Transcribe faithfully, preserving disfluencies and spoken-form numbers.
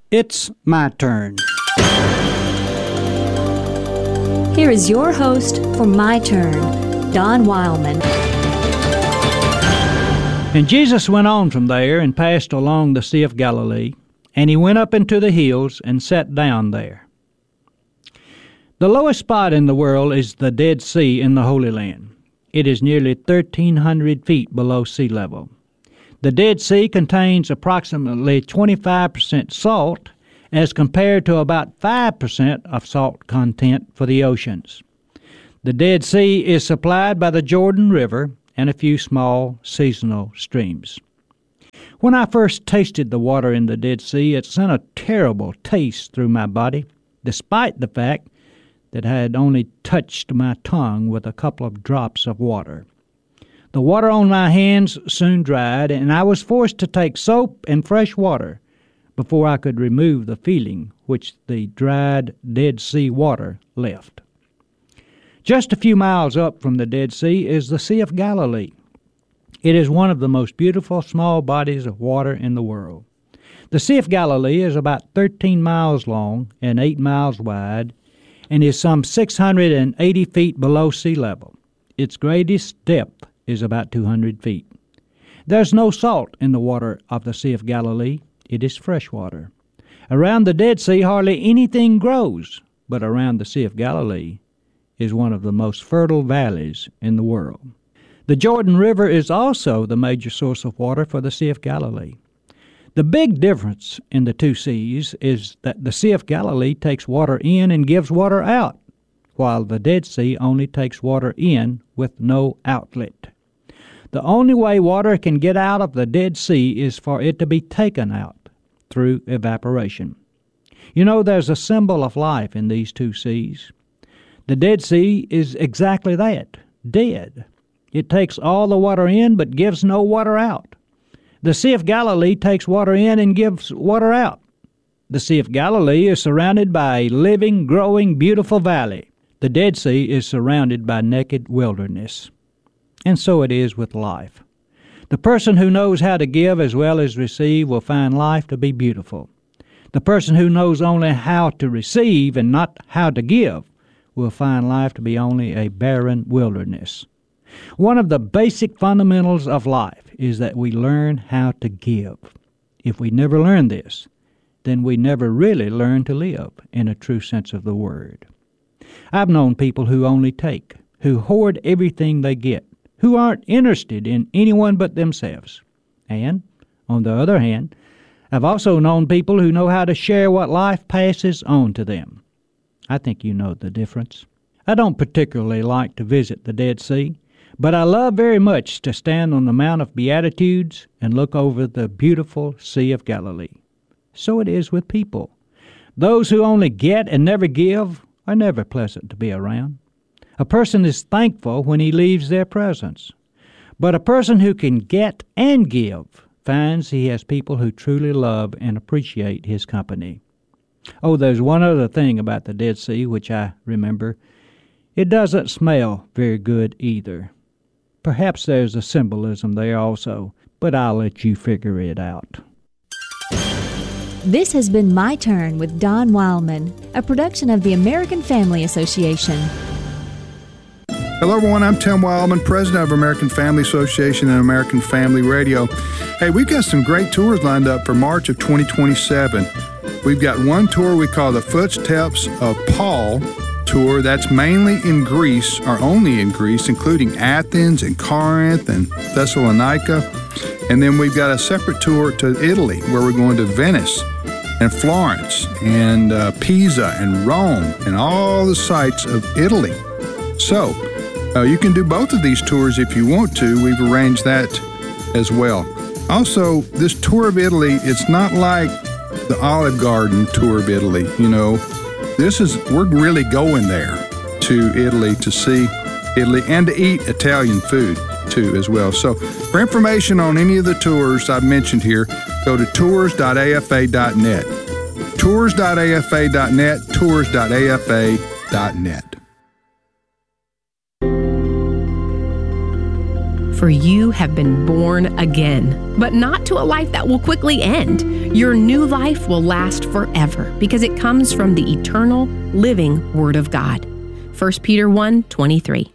It's my turn. Here is your host for My Turn, Don Wildman. And Jesus went on from there and passed along the Sea of Galilee, and he went up into the hills and sat down there. The lowest spot in the world is the Dead Sea in the Holy Land. It is nearly thirteen hundred feet below sea level. The Dead Sea contains approximately twenty-five percent salt as compared to about five percent of salt content for the oceans. The Dead Sea is supplied by the Jordan River and a few small seasonal streams. When I first tasted the water in the Dead Sea, it sent a terrible taste through my body, despite the fact that I had only touched my tongue with a couple of drops of water. The water on my hands soon dried, and I was forced to take soap and fresh water before I could remove the feeling which the dried Dead Sea water left. Just a few miles up from the Dead Sea is the Sea of Galilee. It is one of the most beautiful small bodies of water in the world. The Sea of Galilee is about thirteen miles long and eight miles wide, and is some six hundred eighty feet below sea level. Its greatest depth is about two hundred feet. There's no salt in the water of the Sea of Galilee. It is fresh water. Around the Dead Sea, hardly anything grows, but around the Sea of Galilee is one of the most fertile valleys in the world. The Jordan River is also the major source of water for the Sea of Galilee. The big difference in the two seas is that the Sea of Galilee takes water in and gives water out, while the Dead Sea only takes water in with no outlet. The only way water can get out of the Dead Sea is for it to be taken out through evaporation. You know, there's a symbol of life in these two seas. The Dead Sea is exactly that, dead. It takes all the water in but gives no water out. The Sea of Galilee takes water in and gives water out. The Sea of Galilee is surrounded by a living, growing, beautiful valley. The Dead Sea is surrounded by naked wilderness. And so it is with life. The person who knows how to give as well as receive will find life to be beautiful. The person who knows only how to receive and not how to give will find life to be only a barren wilderness. One of the basic fundamentals of life is that we learn how to give. If we never learn this, then we never really learn to live in a true sense of the word. I've known people who only take, who hoard everything they get, who aren't interested in anyone but themselves. And, on the other hand, I've also known people who know how to share what life passes on to them. I think you know the difference. I don't particularly like to visit the Dead Sea, but I love very much to stand on the Mount of Beatitudes and look over the beautiful Sea of Galilee. So it is with people. Those who only get and never give are never pleasant to be around. A person is thankful when he leaves their presence. But a person who can get and give finds he has people who truly love and appreciate his company. Oh, there's one other thing about the Dead Sea which I remember. It doesn't smell very good either. Perhaps there's a symbolism there also, but I'll let you figure it out. This has been My Turn with Don Wildman, a production of the American Family Association. Hello, everyone. I'm Tim Wildman, president of American Family Association and American Family Radio. Hey, we've got some great tours lined up for March of twenty twenty-seven. We've got one tour we call the Footsteps of Paul tour. That's mainly in Greece, or only in Greece, including Athens and Corinth and Thessalonica. And then we've got a separate tour to Italy, where we're going to Venice and Florence and uh, Pisa and Rome and all the sites of Italy. So, Uh, you can do both of these tours if you want to. We've arranged that as well. Also, this tour of Italy, it's not like the Olive Garden tour of Italy. You know, this is, we're really going there to Italy to see Italy and to eat Italian food too as well. So for information on any of the tours I've mentioned here, go to tours dot a f a dot net. tours dot a f a dot net, tours dot a f a dot net. For you have been born again, but not to a life that will quickly end. Your new life will last forever because it comes from the eternal, living Word of God. First Peter one twenty-three.